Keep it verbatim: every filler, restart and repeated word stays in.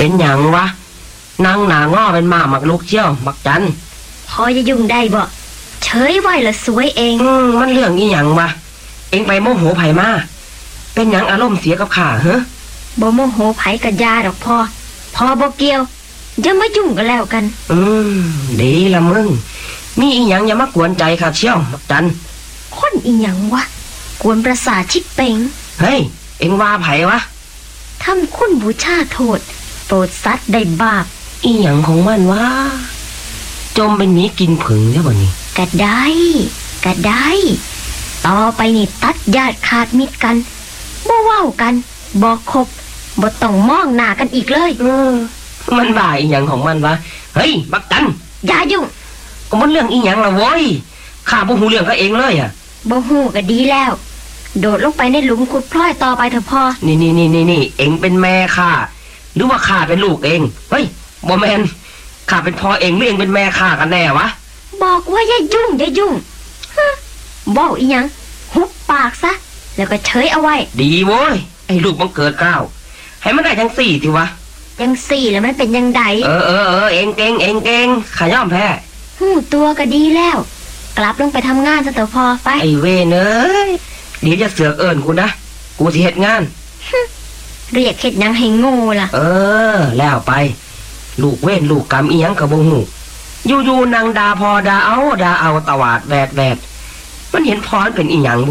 เป็นหยังวะนางหนาง้อเป็นหมาหมักลูกเชี่ยวบักจันพอจะยุ่งได้บ่เฉยไว้ละสวยเองอืมมันเรื่องอีหยังวะเองไปโมโหไผมาเป็นหยังอารมณ์เสียกับข้าเหรอบ่โมโหไผกับยาดอกพอพอบ่เกี่ยวอย่ามายุ่งกันแล้วกันอืมดีละมึงมีอีหยังอย่ามากวนใจข้าเชี่ยวบักจันคนอีหยังวะกวนประสาทชิบเป่งเฮ้ยเอ็งว่าไผวะทำคุณบูชาโทษโปรดสัตว์ได้บาปอีหยังของมันวะจมเป็นหมีกินผึ่งใช่ป่ะนี่ก็ได้ก็ได้ต่อไปนี่ตัดญาติขาดมิตรกันบ่เว้ากันบ่คบบ่ต้องมองหน้ากันอีกเลยเออมันบ่ายอีหยังของมันวะเฮ้ยบักจันอย่ายุ่งก็มันเรื่องอีหยังล่ะโว้ยข้าบ่ฮู้เรื่องกับเองเลยอ่ะบ่ฮู้ก็ดีแล้วโดดลงไปในหลุมขุดพลอยต่อไปเถอะพ่อนี่นี่นี่นี่นี่เอ็งเป็นแม่ข้าหรือว่าข้าเป็นลูกเองเฮ้ยบ่แม่นข้าเป็นพ่อเองหรือเองเป็นแม่ข้ากันแน่วะบอกว่าอย่ายุ่งอย่ายุ่งฮะบอกอีหยังหุบปากซะแล้วก็เฉยเอาไว้ดีโว้ยไอ้ลูกมันเกิดก้าวให้มันได้จังสี่สิวะจังสี่แล้วมันเป็นยังไงเออเออเออเองเก่งเองเก่งข้ายอมแพ้หูตัวก็ดีแล้วกลับลงไปทำงานซะเถอะพอไปไอ้เวเนยเดี๋ยวจะเสือกเอิญกูนะกูสิเฮ็ดงานเรียกเฮ็ดยังให้โง่ล่ะเออแล้วไปลูกเว้นลูกกรรมอีหยังกับบ่ฮู้อยู่ๆนางดาพอดาเอาดาเอาตวาดแวดแวดมันเห็นพรเป็นอีหยัง